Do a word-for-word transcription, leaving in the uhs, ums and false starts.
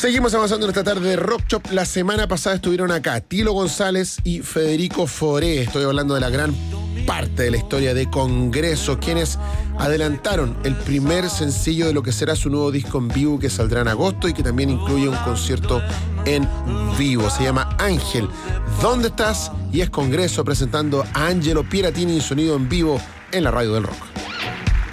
Seguimos avanzando en esta tarde de Rock Shop. La semana pasada estuvieron acá Tilo González y Federico Foré. Estoy hablando de la gran parte de la historia de Congreso, quienes adelantaron el primer sencillo de lo que será su nuevo disco en vivo, que saldrá en agosto y que también incluye un concierto en vivo. Se llama Ángel. ¿Dónde estás? Y es Congreso presentando a Angelo Piratini, sonido en vivo en la radio del rock.